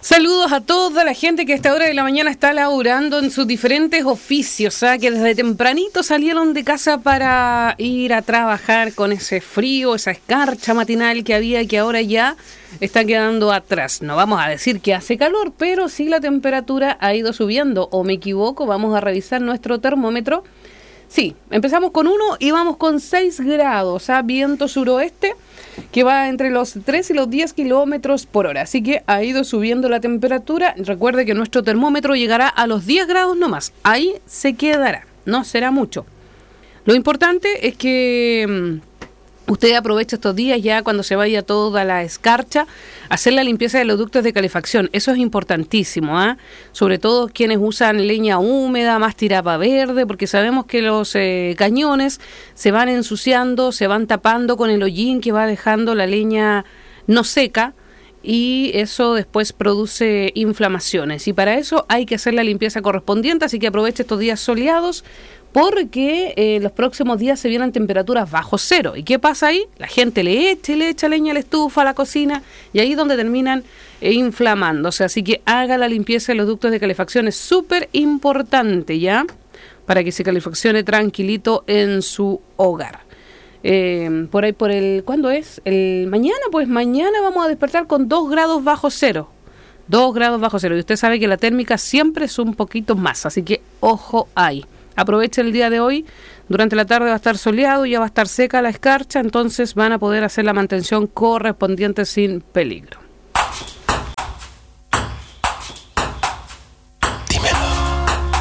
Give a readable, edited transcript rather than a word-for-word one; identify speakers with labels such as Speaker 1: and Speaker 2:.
Speaker 1: Saludos a toda la gente que a esta hora de la mañana está laburando en sus diferentes oficios, que desde tempranito salieron de casa para ir a trabajar con ese frío, esa escarcha matinal que había y que ahora ya está quedando atrás. No vamos a decir que hace calor, pero sí la temperatura ha ido subiendo, o me equivoco. Vamos a revisar nuestro termómetro. Sí, empezamos con 1 y vamos con 6 grados, viento suroeste que va entre los 3 y los 10 kilómetros por hora. Así que ha ido subiendo la temperatura. Recuerde que nuestro termómetro llegará a los 10 grados nomás. Ahí se quedará, no será mucho. Lo importante es que usted aproveche estos días ya cuando se vaya toda la escarcha, hacer la limpieza de los ductos de calefacción. Eso es importantísimo, sobre todo quienes usan leña húmeda, más tirapa verde, porque sabemos que los cañones se van ensuciando, se van tapando con el hollín que va dejando la leña no seca, y eso después produce inflamaciones. Y para eso hay que hacer la limpieza correspondiente, así que aproveche estos días soleados, porque los próximos días se vienen temperaturas bajo cero. ¿Y qué pasa ahí? La gente le echa leña a la estufa, a la cocina, y ahí es donde terminan inflamándose. Así que haga la limpieza de los ductos de calefacción, es súper importante, ¿ya? Para que se calefaccione tranquilito en su hogar. Por ahí, ¿cuándo es? Mañana, pues mañana vamos a despertar con 2 grados bajo cero. 2 grados bajo cero. Y usted sabe que la térmica siempre es un poquito más, así que ojo ahí. Aproveche el día de hoy, durante la tarde va a estar soleado, ya va a estar seca la escarcha, entonces van a poder hacer la mantención correspondiente sin peligro.